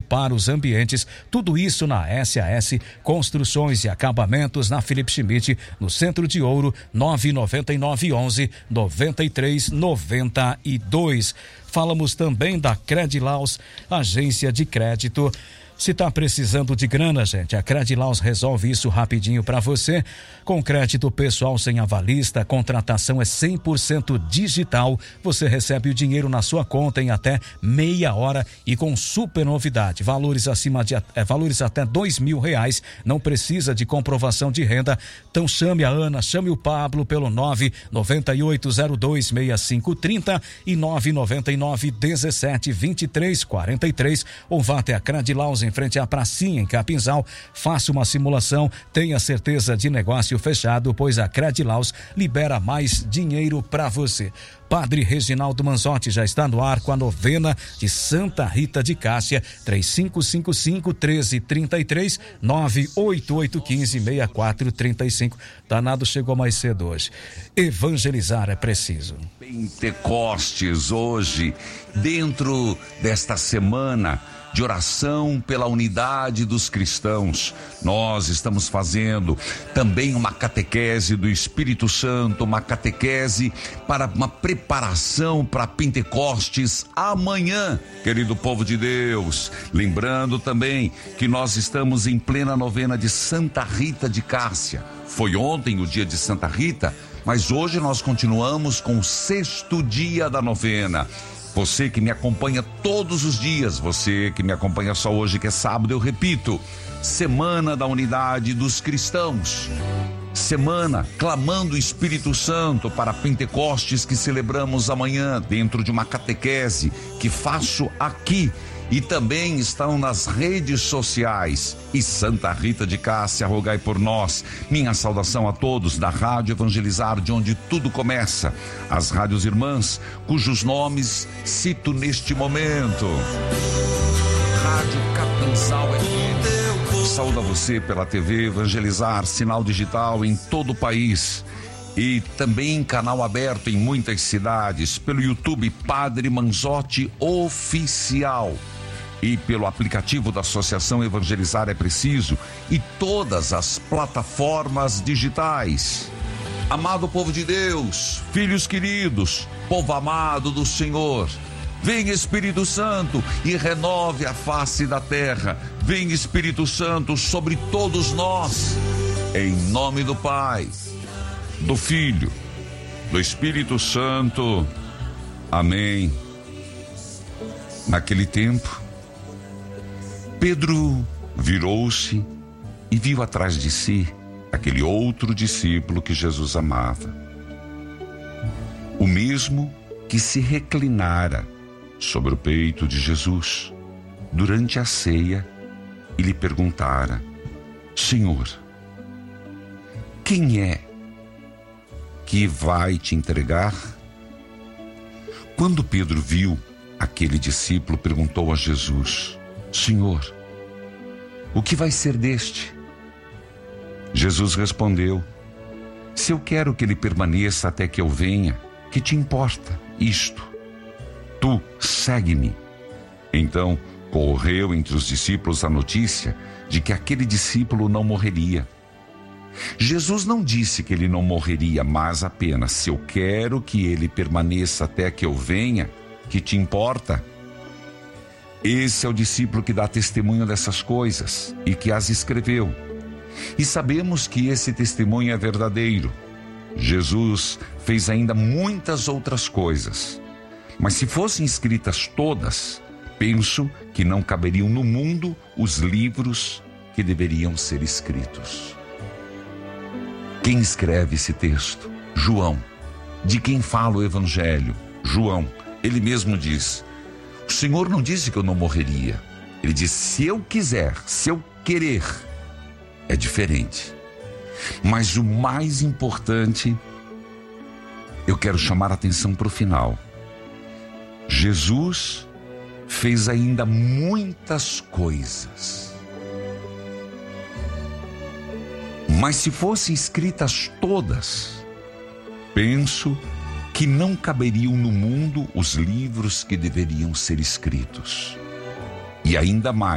para os ambientes. Tudo isso na SAS Construções e Acabamentos, na Felipe Schmidt, no Centro de Ouro, 99911-9392. Falamos também da Credilaus, agência de crédito. Se tá precisando de grana, gente, a Credilaus resolve isso rapidinho para você. Com crédito pessoal sem avalista, a contratação é 100% digital. Você recebe o dinheiro na sua conta em até meia hora e com super novidade. Valores valores até R$2.000. Não precisa de comprovação de renda. Então chame a Ana, chame o Pablo pelo 998026530 e 999172343 ou vá até a Credilaus em frente à pracinha em Capinzal. Faça uma simulação, tenha certeza de negócio fechado, pois a Credilaus libera mais dinheiro para você. Padre Reginaldo Manzotti já está no ar com a novena de Santa Rita de Cássia, 3555-1333, 98815-6435. Danado chegou mais cedo hoje. Evangelizar é preciso. Pentecostes hoje, dentro desta semana de oração pela unidade dos cristãos, nós estamos fazendo também uma catequese do Espírito Santo, uma catequese para uma preparação para Pentecostes amanhã, querido povo de Deus. Lembrando também que nós estamos em plena novena de Santa Rita de Cássia. Foi ontem o dia de Santa Rita, mas hoje nós continuamos com o 6º dia da novena. Você que me acompanha todos os dias, você que me acompanha só hoje que é sábado, eu repito, Semana da Unidade dos Cristãos. Semana clamando o Espírito Santo para Pentecostes que celebramos amanhã dentro de uma catequese que faço aqui e também estão nas redes sociais. E Santa Rita de Cássia, rogai por nós. Minha saudação a todos da Rádio Evangelizar, de onde tudo começa. As rádios irmãs, cujos nomes cito neste momento. Rádio Capinzal FM. Saúdo a você pela TV Evangelizar, sinal digital em todo o país. E também canal aberto em muitas cidades, pelo YouTube Padre Manzotti Oficial. E pelo aplicativo da Associação Evangelizar é Preciso e todas as plataformas digitais. Amado povo de Deus, filhos queridos, povo amado do Senhor, vem Espírito Santo e renove a face da terra. Vem Espírito Santo sobre todos nós, em nome do Pai, do Filho, do Espírito Santo. Amém. Naquele tempo, Pedro virou-se e viu atrás de si aquele outro discípulo que Jesus amava. O mesmo que se reclinara sobre o peito de Jesus durante a ceia e lhe perguntara: Senhor, quem é que vai te entregar? Quando Pedro viu aquele discípulo, perguntou a Jesus: Senhor, o que vai ser deste? Jesus respondeu: se eu quero que ele permaneça até que eu venha, que te importa isto? Tu segue-me. Então correu entre os discípulos a notícia de que aquele discípulo não morreria. Jesus não disse que ele não morreria, mas apenas: se eu quero que ele permaneça até que eu venha, que te importa? Esse é o discípulo que dá testemunho dessas coisas e que as escreveu. E sabemos que esse testemunho é verdadeiro. Jesus fez ainda muitas outras coisas, mas se fossem escritas todas, penso que não caberiam no mundo os livros que deveriam ser escritos. Quem escreve esse texto? João. De quem fala o Evangelho? João. Ele mesmo diz: o Senhor não disse que eu não morreria. Ele disse: se eu quiser, se eu querer. É diferente. Mas o mais importante, eu quero chamar a atenção para o final. Jesus fez ainda muitas coisas. Mas se fossem escritas todas, penso que não caberiam no mundo os livros que deveriam ser escritos. E ainda mais,